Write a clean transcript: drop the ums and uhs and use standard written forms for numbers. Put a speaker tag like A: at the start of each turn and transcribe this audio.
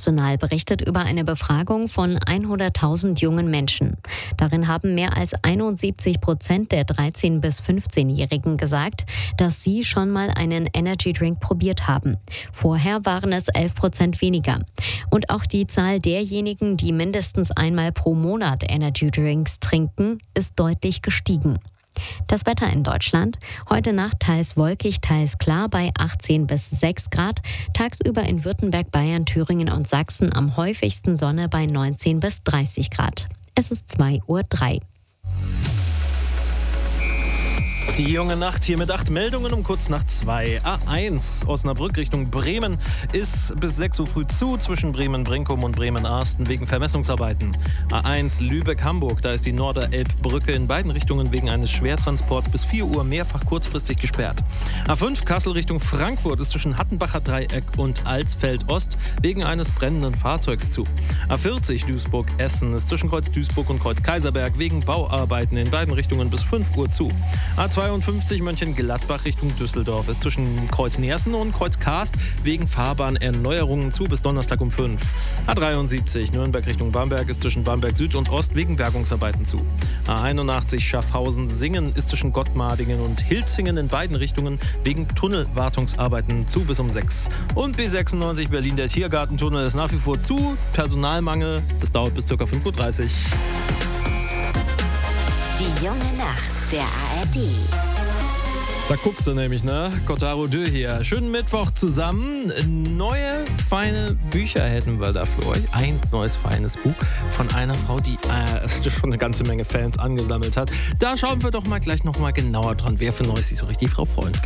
A: International berichtet über eine Befragung von 100.000 jungen Menschen. Darin haben mehr als 71% der 13- bis 15-Jährigen gesagt, dass sie schon mal einen Energy-Drink probiert haben. Vorher waren es 11% weniger. Und auch die Zahl derjenigen, die mindestens einmal pro Monat Energy-Drinks trinken, ist deutlich gestiegen. Das Wetter in Deutschland: heute Nacht teils wolkig, teils klar bei 18 bis 6 Grad. Tagsüber in Württemberg, Bayern, Thüringen und Sachsen am häufigsten Sonne bei 19 bis 30 Grad. Es ist 2:03 Uhr.
B: Die junge Nacht hier mit 8 Meldungen um kurz nach 2. A1 Osnabrück Richtung Bremen ist bis 6 Uhr früh zu, zwischen Bremen-Brinkum und Bremen-Arsten wegen Vermessungsarbeiten. A1 Lübeck-Hamburg, da ist die Norderelbbrücke in beiden Richtungen wegen eines Schwertransports bis 4 Uhr mehrfach kurzfristig gesperrt. A5 Kassel Richtung Frankfurt ist zwischen Hattenbacher Dreieck und Alsfeld-Ost wegen eines brennenden Fahrzeugs zu. A40 Duisburg-Essen ist zwischen Kreuz Duisburg und Kreuz Kaiserberg wegen Bauarbeiten in beiden Richtungen bis 5 Uhr zu. A52 Mönchengladbach Richtung Düsseldorf ist zwischen Kreuz Neersen und Kreuz Karst wegen Fahrbahnerneuerungen zu bis Donnerstag um 5. A73 Nürnberg Richtung Bamberg ist zwischen Bamberg Süd und Ost wegen Bergungsarbeiten zu. A81 Schaffhausen-Singen ist zwischen Gottmardingen und Hilzingen in beiden Richtungen wegen Tunnelwartungsarbeiten zu bis um 6. Und B96 Berlin, der Tiergartentunnel ist nach wie vor zu. Personalmangel, das dauert bis ca. 5:30 Uhr.
C: Die junge Nacht der ARD.
B: Da guckst du nämlich, ne? Kotaro Dö hier. Schönen Mittwoch zusammen. Neue, feine Bücher hätten wir da für euch. Ein neues, feines Buch von einer Frau, die schon eine ganze Menge Fans angesammelt hat. Da schauen wir doch mal gleich nochmal genauer dran, wer für Neues sich so richtig drauf freuen kann.